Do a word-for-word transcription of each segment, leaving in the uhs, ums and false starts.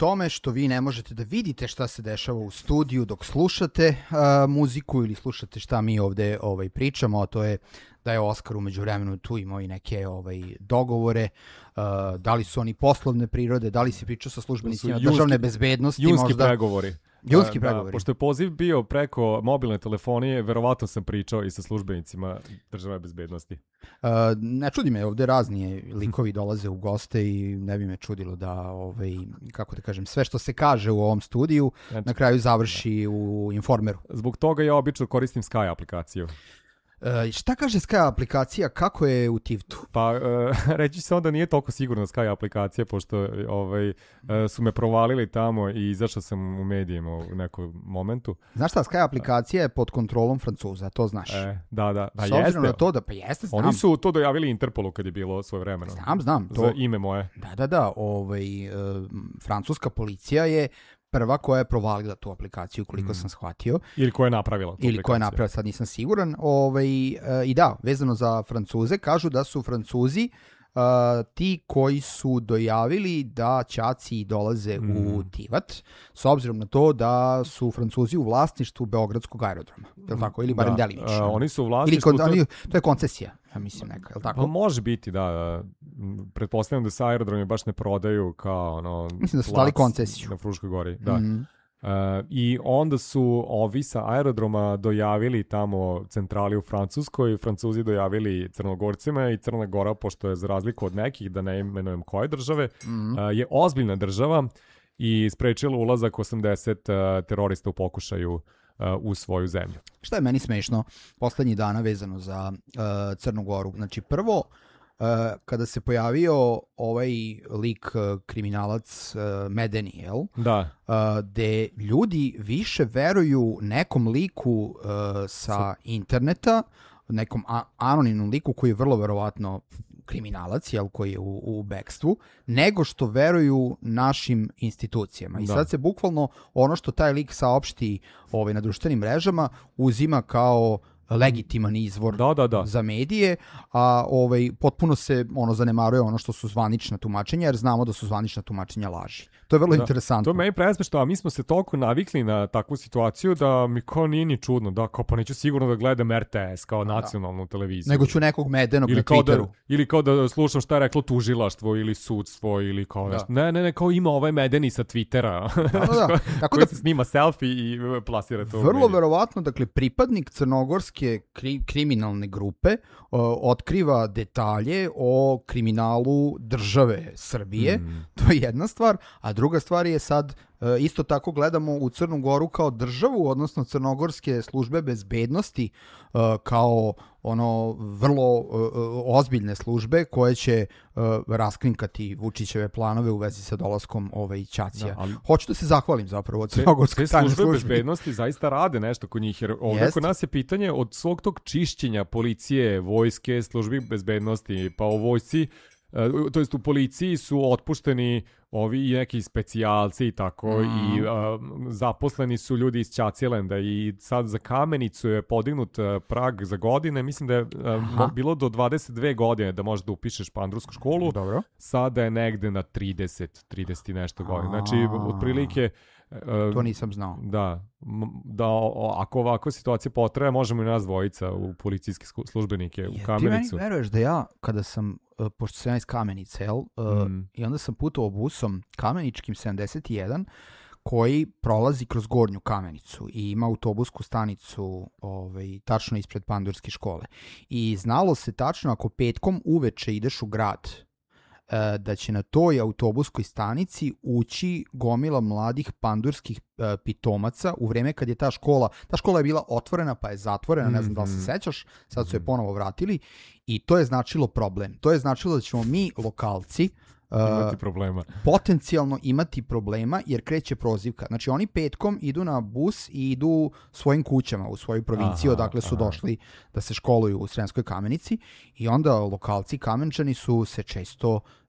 tome što vi ne možete da vidite šta se dešava u studiju dok slušate uh, muziku ili slušate šta mi ovde ovaj, pričamo, a to je da je Oskar umeđu vremenu tu imao i neke ovaj, dogovore, uh, da li su oni poslovne prirode, da li si pričao sa službenicima junski, državne bezbednosti. Junski možda... pregovori. Junski da, pregovori. Pošto je poziv bio preko mobilne telefonije, verovatno sam pričao i sa službenicima državne bezbednosti. Uh, ne čudi me, ovde razni likovi dolaze u goste i ne bi me čudilo da, ovaj, kako da kažem, sve što se kaže u ovom studiju znači, na kraju završi da. u Informeru. Zbog toga ja obično koristim Sky aplikaciju. Uh, šta kaže Sky aplikacija, kako je u Tivtu? Pa uh, reći se onda nije toliko sigurna Sky aplikacija, pošto ovaj, uh, su me provalili tamo i izašao sam u medijima u nekom momentu. Znaš šta, Sky aplikacija je pod kontrolom Francuza, to znaš. E, da, da. Pa S obzirom jeste. na to da, pa jeste, znam. Oni su to dojavili Interpolu kad je bilo svoje vremeno. Znam, znam. To... Za ime moje. Da, da, da. Ovaj, uh, francuska policija je prva koja je provalila tu aplikaciju, koliko mm. sam shvatio. Ili koja je napravila tu aplikaciju. Ili koja je napravila, sad nisam siguran. Ovaj, uh, I da, vezano za Francuze, kažu da su Francuzi uh, ti koji su dojavili da ćaci dolaze mm. u Tivat, s obzirom na to da su Francuzi u vlasništvu Beogradskog aerodroma. Je li tako? Ili barem da. delimično. Uh, oni su u vlasništvu... Ili kon, oni, to je koncesija, ja mislim neka, je li tako? Pa može biti, da. Pretpostavljam da se aerodromi baš ne prodaju kao ono... Mislim da su dali koncesiju. Na Fruškoj gori, da. Mm. Uh, I onda su ovi sa aerodroma dojavili tamo centrali u Francuskoj, Francuzi dojavili Crnogorcima i Crna Gora, pošto je za razliku od nekih, da ne imenujem koje države, mm. uh, je ozbiljna država i sprečila ulazak osamdeset uh, terorista u pokušaju uh, u svoju zemlju. Šta je meni smešno poslednjih dana vezano za uh, Crnu Goru? Znači prvo, Uh, kada se pojavio ovaj lik uh, kriminalac uh, Medeni, jel? Da. Uh, gde ljudi više veruju nekom liku uh, sa interneta, nekom a- anonimnom liku koji je vrlo verovatno kriminalac, jel, koji je u, u bekstvu, nego što veruju našim institucijama. I da. Sad se bukvalno ono što taj lik saopšti ovaj, na društvenim mrežama uzima kao legitiman izvor da, da, da. za medije, a ovaj potpuno se ono zanemaruje ono što su zvanična tumačenja, jer znamo da su zvanična tumačenja laži. To je vrlo da. interesantno. To je meni presmešno, a mi smo se toliko navikli na takvu situaciju da mi kao nije ni čudno, da kao pa neću sigurno da gledam R T S kao nacionalnu da. televiziju. Nego ću nekog Medenog ili na kao Twitteru. Da, ili kao da slušam šta je reklo tužilaštvo ili sudstvo ili kao da. nešto. Ne, ne, ne, kao ima ovaj Medeni sa Twittera. Da, da, da. Tako koji da se snima selfie i plasira to. Vrlo verovatno, dakle, pripadnik crnogorske kri, kriminalne grupe uh, otkriva detalje o kriminalu države Srbije. Mm. To je jedna stvar, a druga stvar je sad uh, isto tako gledamo u Crnu Goru kao državu, odnosno crnogorske službe bezbednosti uh, kao ono vrlo uh, ozbiljne službe koje će uh, raskrinkati Vučićeve planove u vezi sa dolaskom ovaj ćacija. Da, ali... Hoću da se zahvalim zapravo crnogorskoj tajnoj službi. Službe bezbednosti zaista rade nešto kod njih, jer ovdje kod nas je pitanje od svog tog čišćenja policije, vojske, službi bezbednosti, pa o vojsci, to jest u policiji su otpušteni ovi i neki specijalci i tako mm. i uh, zaposleni su ljudi iz Ćaćilenda i sad za Kamenicu je podignut uh, prag za godine, mislim da je uh, bilo do dvadeset dve godine da možeš da upišeš pandursku školu. Dobro. Sada je negde na trideset, trideset i nešto godina. Znači, otprilike uh, to nisam znao. Da, da o, ako ovako situacija potraje, možemo i nas dvojica u policijske službenike u Kamenicu. Ti meni veruješ da ja, kada sam pošto sam ja iz Kamenice, jel? Mm. I onda sam putovao busom kameničkim sedamdeset jedan, koji prolazi kroz Gornju Kamenicu i ima autobusku stanicu ovaj, tačno ispred pandurske škole. I znalo se tačno, ako petkom uveče ideš u grad, da će na toj autobuskoj stanici ući gomila mladih pandurskih pitomaca u vreme kad je ta škola, ta škola je bila otvorena pa je zatvorena, ne znam da li se sećaš, sad su je ponovo vratili i to je značilo problem. To je značilo da ćemo mi lokalci imati problema. Potencijalno imati problema jer kreće prozivka. Znači oni petkom idu na bus i idu svojim kućama u svoju provinciju, aha, odakle su aha. došli da se školuju u Sremskoj Kamenici i onda lokalci Kamenčani su se često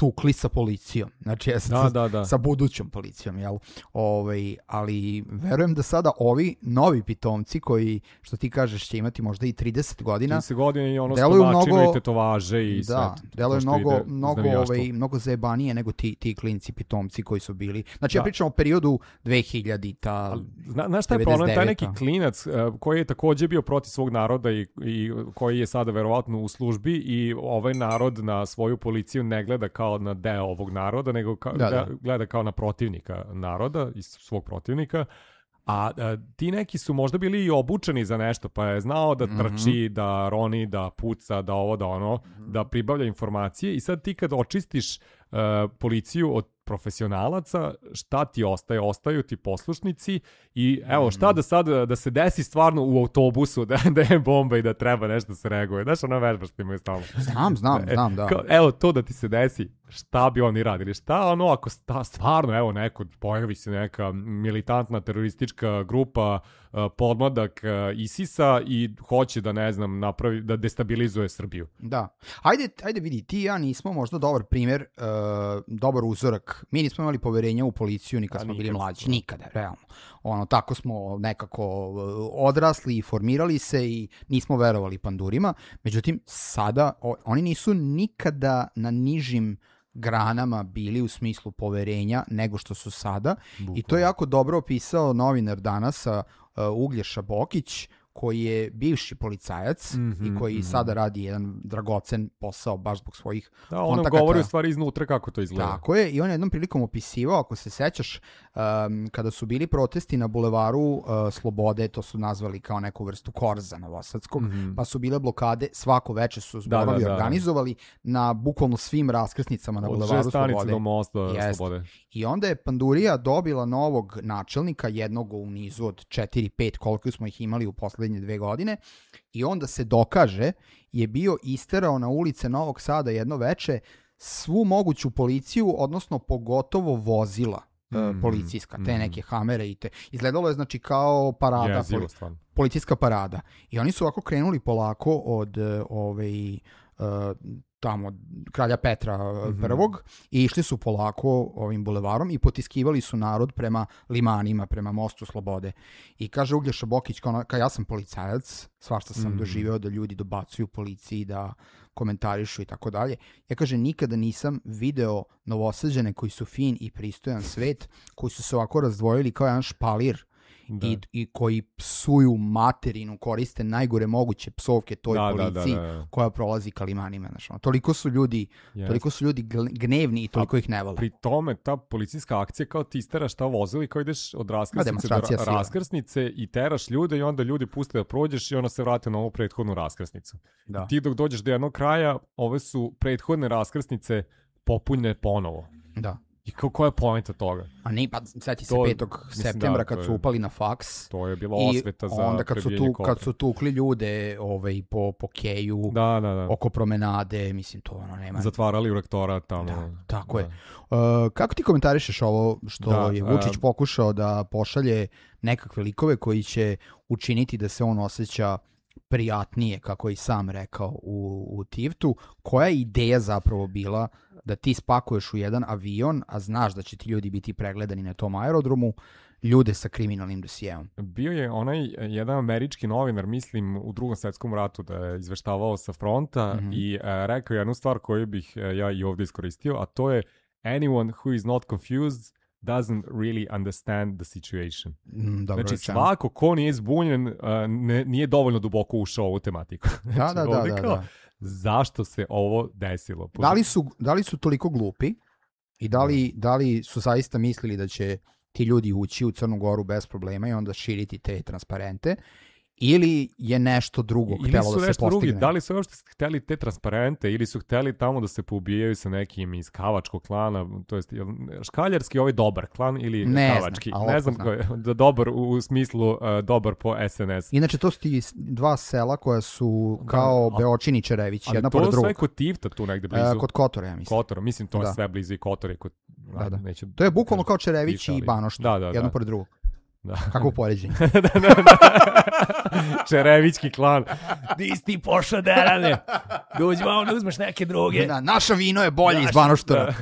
tukli sa policijom. Znači, ja da, da, da. sa budućom policijom, jel? Ovaj, ali verujem da sada ovi novi pitomci koji, što ti kažeš, će imati možda i trideset godina. trideset godina i ono stomačine i tetovaže i sve. Da, deluju mnogo, mnogo, ovaj, mnogo zajebanije nego ti, ti klinci pitomci koji su bili. Znači, da. Ja pričam o periodu dve hiljadita, Zna, znaš šta je problem? Taj neki klinac uh, koji je takođe bio protiv svog naroda i, i koji je sada verovatno u službi i ovaj narod na svoju policiju ne gleda kao na deo ovog naroda, nego ka, da, da. gleda kao na protivnika naroda i svog protivnika. A, a ti neki su možda bili i obučeni za nešto, pa je znao da trči, mm-hmm. da roni, da puca, da ovo, da ono, mm-hmm. da pribavlja informacije i sad ti kad očistiš uh, policiju od profesionalaca, šta ti ostaje? Ostaju ti poslušnici i evo šta da sad da se desi stvarno u autobusu da, da je bomba i da treba nešto se reaguje. Znaš ona vežba što imaju stalno. Znam, znam, znam, da. Kao, evo to da ti se desi, šta bi oni radili? Šta ono ako sta, stvarno evo neko, pojavi se neka militantna teroristička grupa, uh, podmladak uh, ISIS-a i hoće da ne znam napravi, da destabilizuje Srbiju. Da. Ajde, ajde vidi, ti i ja nismo možda dobar primjer, uh, dobar uzorak. Mi nismo imali poverenja u policiju ni kad smo bili mlađi, nikada, realno. Ono, tako smo nekako odrasli i formirali se i nismo verovali pandurima. Međutim, sada o, oni nisu nikada na nižim granama bili u smislu poverenja nego što su sada. Bukla. I to je jako dobro opisao novinar Danasa uh, Uglješa Bokić, koji je bivši policajac mm-hmm, i koji mm-hmm. sada radi jedan dragocen posao baš zbog svojih da, on kontakata. Govori u stvari iznutra kako to izgleda. Tako je, i on je jednom prilikom opisivao, ako se sećaš, um, kada su bili protesti na bulevaru uh, Slobode, to su nazvali kao neku vrstu korza novosadskog, mm-hmm. pa su bile blokade, svako veče su zborovi da, da, da, organizovali na bukvalno svim raskrsnicama na od bulevaru Slobode. do mosta yes. Slobode. I onda je Pandurija dobila novog načelnika, jednog u nizu od četiri pet, koliko smo ih imali u poslednje dve godine, i onda se dokaže je bio isterao na ulice Novog Sada jedno veče svu moguću policiju, odnosno pogotovo vozila mm, policijska, te mm. neke Hamere i te. Izgledalo je znači kao parada, yeah, poli, policijska parada. I oni su ovako krenuli polako od ovaj, uh, tamo kralja Petra mm-hmm. prvog i išli su polako ovim bulevarom i potiskivali su narod prema limanima, prema mostu Slobode. I kaže Uglješa Bokić, kao, kao ja sam policajac, svašta sam mm-hmm. doživeo da ljudi dobacuju policiji, da komentarišu i tako dalje. Ja kaže, nikada nisam video Novosađane koji su fin i pristojan svet, koji su se ovako razdvojili kao jedan špalir. I, i koji psuju materinu, koriste najgore moguće psovke toj da, policiji da, da, da. koja prolazi ka limanima. Znači, toliko su ljudi, yes. toliko su ljudi gnevni i toliko A ih ne vole. Pri tome, ta policijska akcija kao ti isteraš ta vozila i kao ideš od raskrsnice do ra- raskrsnice i teraš ljude i onda ljudi puste da prođeš i onda se vrate na ovu prethodnu raskrsnicu. Da. Ti dok dođeš do jednog kraja, ove su prethodne raskrsnice popunjene ponovo. Da. I ko, koja je poenta toga? A ne, pa sjeti se petog septembra kad su upali na faks. To je bila osveta za onda kad su tu kad su tukli ljude, ovaj po po keju, da, da, da. oko promenade, mislim to ono nema. Zatvarali u rektora tamo. Da, tako da. je. Uh, kako ti komentarišeš ovo što da, je Vučić uh, pokušao da pošalje nekakve likove koji će učiniti da se on osjeća prijatnije, kako je i sam rekao u u Tivtu? Koja je ideja zapravo bila da ti spakuješ u jedan avion, a znaš da će ti ljudi biti pregledani na tom aerodromu, ljude sa kriminalnim dosijeom? Bio je onaj jedan američki novinar, mislim, u Drugom svetskom ratu, da je izveštavao sa fronta mm-hmm. i uh, rekao jednu stvar koju bih uh, ja i ovdje iskoristio, a to je anyone who is not confused doesn't really understand the situation. Mm, dobro znači, rečeno. svako ko nije zbunjen uh, ne, nije dovoljno duboko ušao u ovu tematiku. Da, znači, da, da, da, da. Zašto se ovo desilo? Da li su, da li su toliko glupi i da li, da li su zaista mislili da će ti ljudi ući u Crnu Goru bez problema i onda širiti te transparente, ili je nešto drugo ili htjelo su da se nešto postigne? Drugi, da li su uopšte htjeli te transparente ili su htjeli tamo da se poubijaju sa nekim iz Kavačkog klana, to jest škaljarski ovaj dobar klan ili ne Kavački? Znam, ne znam, znam. Da dobar u smislu uh, dobar po S N S. Inače to su ti dva sela koja su kao da, Beočin i Čerević, jedna pored drugog. Ali to sve kod Tivta tu negde blizu. E, kod Kotora, ja mislim. Kotora, mislim to da. je sve blizu i Kotor je kod... Da, da. Neću, to je bukvalno kao Čerević i Banošta, da, da, jedno da. pored drugog. Da. Kako poređenje? da, da, da. Čerevićki klan. Di si ti pošao, Derane? Dođi vam da uzmeš neke droge. Da, naša vino je bolje Naš, iz Banoštora.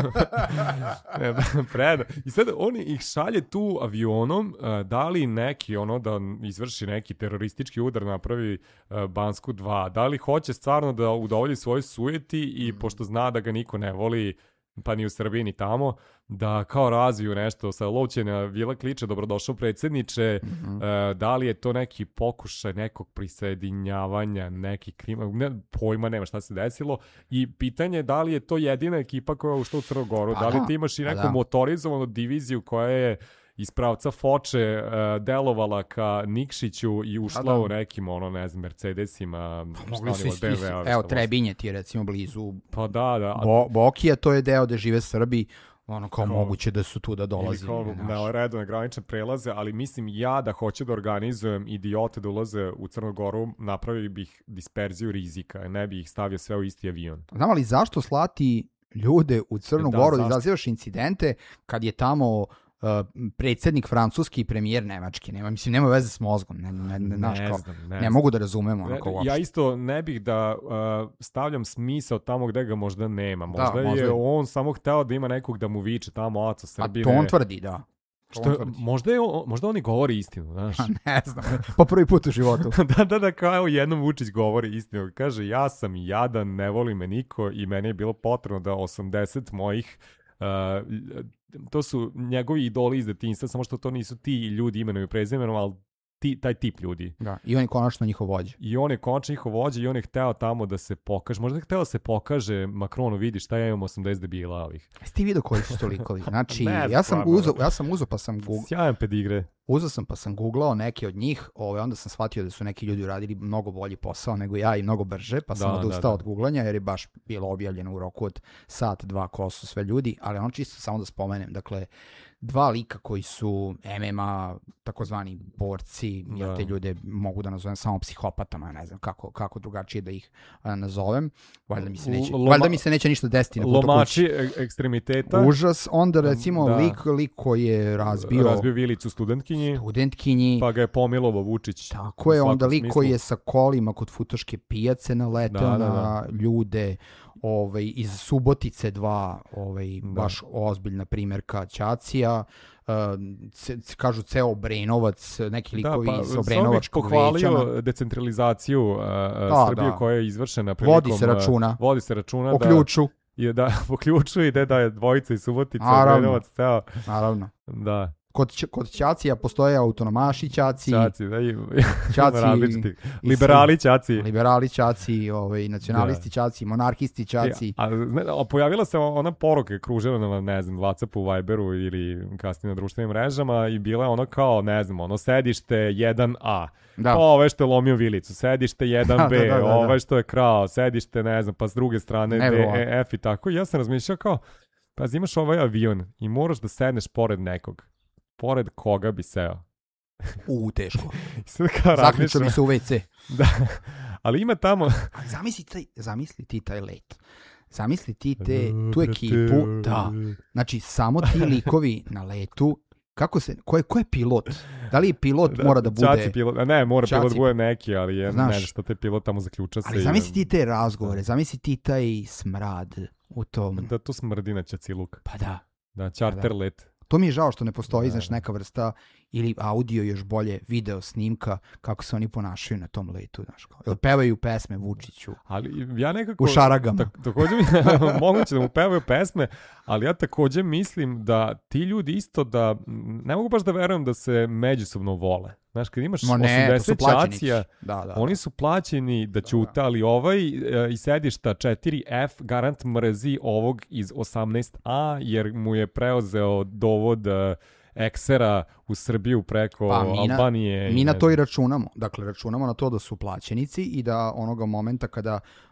Predno. I sad oni ih šalje tu avionom, da li neki ono da izvrši neki teroristički udar, napravi Bansku dva, da li hoće stvarno da udovolji svoj sujeti i mm. pošto zna da ga niko ne voli, pa ni u Srbiji ni tamo, da kao razviju nešto sa Lovćena Vila Kliče, dobrodošao predsjedniče, mm-hmm. e, da li je to neki pokušaj nekog prisajedinjavanja, neki krima, ne, pojma nema šta se desilo i pitanje je da li je to jedina ekipa koja je ušla u Crnu Goru, pa da li ti imaš i neku da. motorizovanu diviziju koja je iz pravca Foče uh, delovala ka Nikšiću i ušla da, da. u nekim, ono, ne znam, Mercedesima. Pa mogli su isti, evo, Trebinje ti je recimo blizu. Pa da, da. Bo, Bokija, to je deo gde žive Srbi, ono kao, kao moguće da su tu da dolazi. Ili kao na redovne granične prelaze, ali mislim ja da hoću da organizujem idiote da ulaze u Crnu Goru, napravio bih disperziju rizika, ne bih ih stavio sve u isti avion. Znam ali zašto slati ljude u Crnu da, Goru da izazivaš incidente kad je tamo Uh, predsjednik francuski i premijer nemački, nema, mislim, nema veze s mozgom, ne, ne, ne, naš, kao, znam, ne, ne mogu da razumemo. Ne, ja isto ne bih da uh, stavljam smisao tamo gde ga možda nema, možda, da, je možda on samo hteo da ima nekog da mu viče tamo oca Srbine. A to on tvrdi, da. Što je, možda, je, možda oni govori istinu, znaš. Ne znam, po prvi put u životu. da, da, da, kao jednom Vučić govori istinu. Kaže, ja sam jadan, ne voli me niko i meni je bilo potrebno da osamdeset mojih uh, to su njegovi idoli iz detinjstva, samo što to nisu ti ljudi imenom i prezimenom, ali ti, taj tip ljudi. Da, i on je konačno njihov vođa. I on je konačno njihov vođa i on je hteo tamo da se pokaže, možda je hteo da se pokaže Makronu, vidi šta ja imam osamdeset debila ovih. Jesi ti vidio koji su to likovi? Znači, ja sam uzo, ja sam uzo pa sam Google. Sjajan pedigre. Uzeo sam pa sam googlao neke od njih, ove, onda sam shvatio da su neki ljudi uradili mnogo bolji posao nego ja i mnogo brže, pa sam da, odustao da, da. od googlanja jer je baš bilo objavljeno u roku od sat, dva ko su sve ljudi, ali ono čisto samo da spomenem, dakle, dva lika koji su em em a takozvani borci, da. ja te ljude mogu da nazovem samo psihopatama, ne znam kako, kako drugačije da ih a, nazovem, valjda mi se neće, Loma, valjda mi se neće ništa desiti na putu kući. Lomači ekstremiteta. Užas, onda recimo da. lik, lik koji je razbio... Razbio vilicu studentkinji. Studentkinji. Pa ga je pomilovo Vučić. Tako je, onda lik koji je sa kolima kod futoške pijace naleteo da, da, da. na ljude, ovaj, iz Subotice dva, ovaj, da. baš ozbiljna primjerka Ćacija, uh, ce, kažu ceo Obrenovac, neki likovi da, pa, iz Obrenovačkog veća. Pohvalio decentralizaciju uh, da, Srbije da. koja je izvršena prilikom... Vodi se računa. Uh, vodi se računa. O ključu. Je da, po ključu ide da je dvojica iz Subotice, Obrenovac ceo. Naravno. Da. Kod, kod Ćacija postoje autonomaši Ćaci. Ćaci, da i Ćaci, liberali Ćaci. Liberali Ćaci, ovaj, nacionalisti da. Ćaci, monarhisti Ćaci. A, a, a pojavila se ona poruka kružila na, ne znam, Whatsappu, Viberu ili kasnije na društvenim mrežama i bila je ono kao, ne znam, ono sedište jedan a. Da. Pa ove što je lomio vilicu, sedište jedan be, da, da, da, da. ove što je krao, sedište, ne znam, pa s druge strane D, E, F i tako. I ja sam razmišljao kao, pa imaš ovaj avion i moraš da sedneš pored nekog. Pored koga bi seo? U, teško. Zaključio mi se u ve ce. Da, ali ima tamo... Zamisli, taj, zamisli ti taj let. Zamisli ti te, tu ekipu. Da. Znači, samo ti likovi na letu. Kako se, ko je, ko je pilot? Da li pilot mora da bude... Čaci pilot, ne, mora Čaci. pilot bude neki, ali je, ne što te pilot tamo zaključa se. Ali zamisli ti te razgovore, zamisli ti taj smrad u tom... Da, to smrdi na Ćaciluk. Pa da. Da, charter da. let. To mi je žao što ne postoji, znaš, neka vrsta ili audio, još bolje, video snimka kako se oni ponašaju na tom letu, znaš. Ili pevaju pesme Vučiću. Ali ja nekako... U šaragama. Tak, također mi, moguće da mu pevaju pesme, ali ja također mislim da ti ljudi isto da, ne mogu baš da verujem da se međusobno vole. Znaš, kad imaš no ne, osamdeset Ćacija, da, da, oni su plaćeni da ćute, ali ovaj e, iz sedišta četiri ef garant mrzi ovog iz osamnaest a, jer mu je preuzeo dovod e, eksera u Srbiju preko pa, mi na, Albanije. Mi na to i računamo. Dakle, računamo na to da su plaćenici i da onoga momenta kada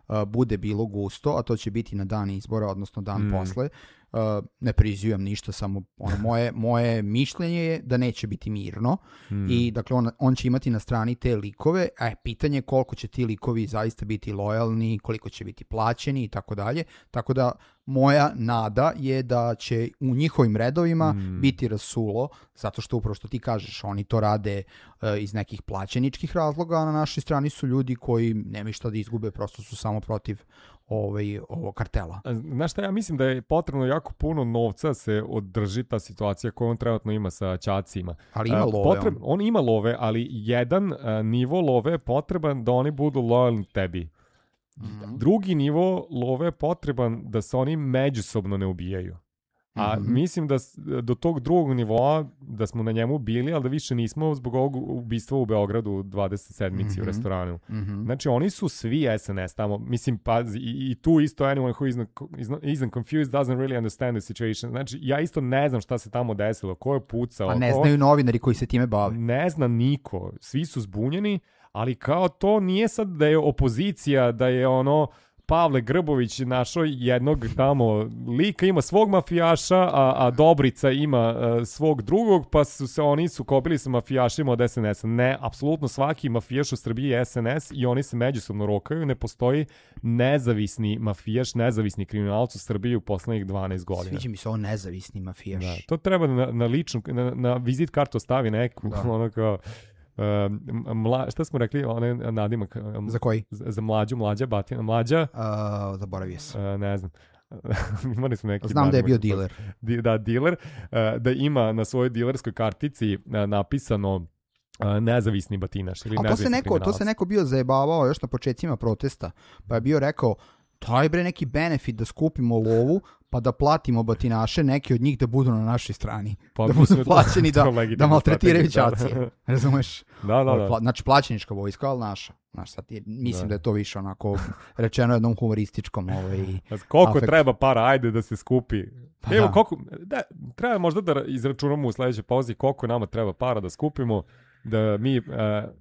uh, bude bilo gusto, a to će biti na dan izbora, odnosno dan mm. posle, uh, ne prizivam ništa, samo ono, moje, moje mišljenje je da neće biti mirno mm. i dakle on, on će imati na strani te likove, a je pitanje koliko će ti likovi zaista biti lojalni, koliko će biti plaćeni i tako dalje, tako da moja nada je da će u njihovim redovima mm. biti rasulo, zato što upravo što ti kažeš, oni to rade uh, iz nekih plaćeničkih razloga, a na našoj strani su ljudi koji nemaju šta da izgube, prosto su samo protiv ovaj, ovog kartela. Znaš šta, ja mislim da je potrebno jako puno novca se održi ta situacija koju on trenutno ima sa ćacima. Ali ima love. Potreb, on. on ima love, ali jedan uh, nivo love je potreban da oni budu lojalni tebi. Mm-hmm. Drugi nivo love je potreban da se oni međusobno ne ubijaju. A mm-hmm. mislim da do tog drugog nivoa da smo na njemu bili, ali da više nismo zbog ovog ubistva u Beogradu dvadeset sedmici mm-hmm. u restoranu. Mm-hmm. Znači oni su svi S N S tamo. Mislim, pazi, i, i tu isto anyone who isn't, isn't confused doesn't really understand the situation. Znači ja isto ne znam šta se tamo desilo, ko je pucao. A ne ko... znaju novinari koji se time bave. Ne zna niko. Svi su zbunjeni, ali kao to nije sad da je opozicija, da je ono Pavle Grbović našao jednog tamo lika, ima svog mafijaša, a, a Dobrica ima uh, svog drugog, pa su se oni sukobili sa mafijašima od S N S-a. Ne, apsolutno svaki mafijaš u Srbiji je S N S i oni se međusobno rokaju. Ne postoji nezavisni mafijaš, nezavisni kriminalac u Srbiji u poslednjih dvanaest godina. Sviđa mi se ovo nezavisni mafijaš. Da, to treba na, na ličnu, na, na vizit kartu stavi neku, ono kao... Uh, mla, šta smo rekli, onaj nadimak? Um, za koji? Za, za mlađu, mlađa, batina, mlađa? Uh, zaboravio sam. Uh, ne znam. Imali smo neki Znam nadimak, da je bio diler. Di, da, diler. Uh, da ima na svojoj dilerskoj kartici uh, napisano uh, nezavisni batinaš. Ili a to se, neko, to se neko bio zajebavao još na početcima protesta. Pa je bio rekao, daj bre neki benefit da skupimo lovu, pa da platimo batinaše, neki od njih da budu na našoj strani. Pa, da budu plaćeni da, da maltretiraju ćacije. Da. Razumeš? Da, da, da. Znači plaćenička vojska, ali naša. Znaš, sad je, mislim da. da je to više onako rečeno jednom humorističkom. Ovaj, koliko afekt. Treba para, ajde da se skupi. Pa Evo, da. Koliko, da, treba možda da izračunamo u sledećoj pauzi koliko nama treba para da skupimo, da mi uh,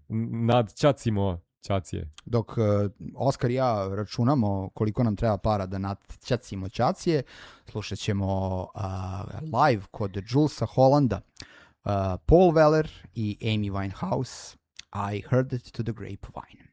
nadćacimo ćacije. Dok uh, Oskar i ja računamo koliko nam treba para da nadćacimo ćacije, slušat ćemo uh, live kod Julesa Hollanda, uh, Paul Weller i Amy Winehouse, I Heard It to the Grapevine.